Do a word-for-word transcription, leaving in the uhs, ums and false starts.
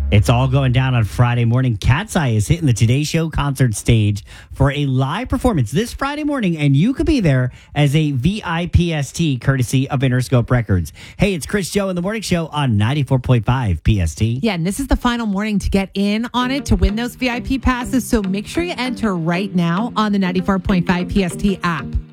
It's all going down on Friday morning. Cat's Eye is hitting the Today Show concert stage for a live performance this Friday morning, and you could be there as a V I P S T courtesy of Interscope Records. Hey, it's Chris Joe in the Morning Show on ninety-four point five P S T. Yeah, and this is the final morning to get in on it to win those V I P passes, so make sure you enter right now on the ninety-four point five P S T app.